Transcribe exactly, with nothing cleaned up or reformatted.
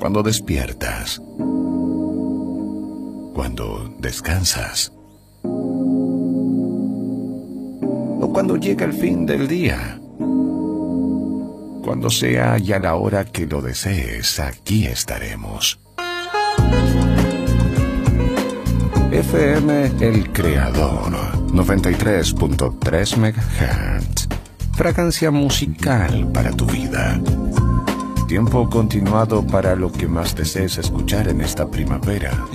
cuando despiertas, cuando descansas, o cuando llega el fin del día. Cuando sea ya la hora que lo desees, aquí estaremos. F M El Creador, noventa y tres punto tres megahertz. Fragancia musical para tu vida. Tiempo continuado para lo que más desees escuchar en esta primavera.